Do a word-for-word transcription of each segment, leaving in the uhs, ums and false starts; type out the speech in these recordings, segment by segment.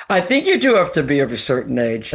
I think you do have to be of a certain age.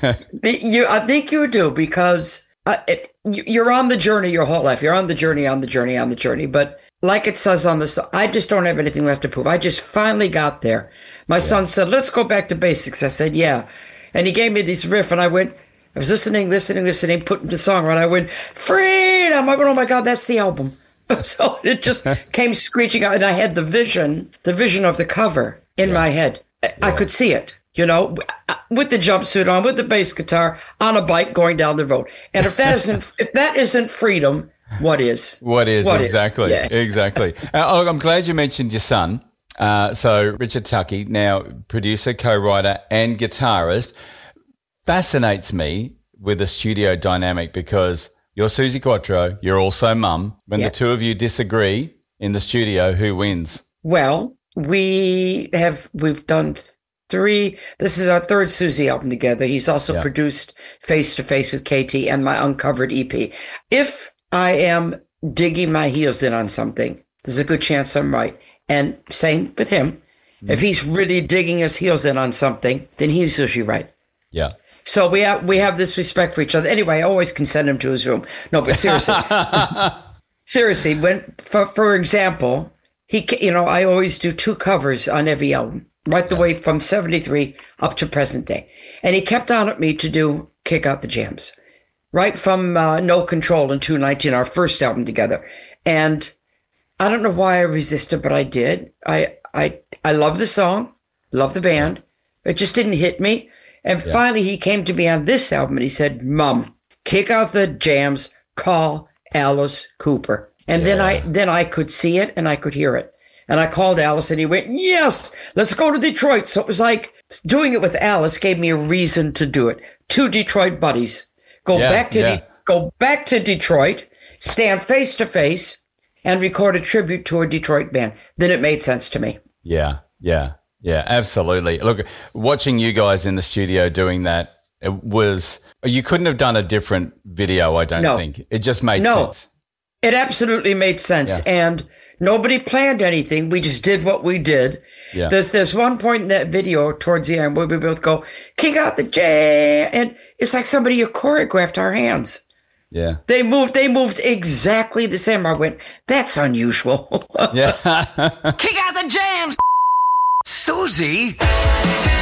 you, I think you do because uh, it, you're on the journey your whole life. You're on the journey, on the journey, on the journey. But like it says on this, I just don't have anything left to prove. I just finally got there. My yeah. son said, let's go back to basics. I said, yeah. And he gave me this riff, and I went, I was listening, listening, listening, putting the song on. I went, freedom. I went, oh my God, that's the album. So it just came screeching out, and I had the vision, the vision of the cover in yeah. my head. Yeah. I could see it, you know, with the jumpsuit on, with the bass guitar, on a bike going down the road. And if that isn't, if that isn't freedom, what is? What is what exactly? Is? Yeah. Exactly. uh, I'm glad you mentioned your son. Uh, so Richard Tuckey, now producer, co-writer, and guitarist, fascinates me with the studio dynamic because you're Suzi Quatro, you're also mum. When yep. the two of you disagree in the studio, who wins? Well, we have, we've done three, this is our third Suzi album together. He's also yep. produced Face to Face with K T and my Uncovered E P. If I am digging my heels in on something, there's a good chance I'm right. And same with him. Mm-hmm. If he's really digging his heels in on something, then he's usually right. Yeah. So we have we have this respect for each other. Anyway, I always can send him to his room. No, but seriously, seriously, when for for example, he you know I always do two covers on every album, right the way from seventy-three up to present day, and he kept on at me to do Kick Out the Jams, right from uh, No Control in two nineteen, our first album together, and I don't know why I resisted, but I did. I I I love the song, love the band. It just didn't hit me. And yeah. finally, he came to me on this album and he said, Mom, kick out the jams, call Alice Cooper. And yeah. then I then I could see it and I could hear it. And I called Alice and he went, yes, let's go to Detroit. So it was like doing it with Alice gave me a reason to do it. Two Detroit buddies. Go yeah, back to yeah. De- go back to Detroit, stand face to face, and record a tribute to a Detroit band. Then it made sense to me. Yeah, yeah. Yeah, absolutely. Look, watching you guys in the studio doing that, it was, you couldn't have done a different video, I don't no. think. It just made no, sense. It absolutely made sense. Yeah. And nobody planned anything. We just did what we did. Yeah. There's there's one point in that video towards the end where we both go, kick out the jam. And it's like somebody choreographed our hands. Yeah. They moved, they moved exactly the same. I went, that's unusual. Yeah. Kick out the jams. Suzi.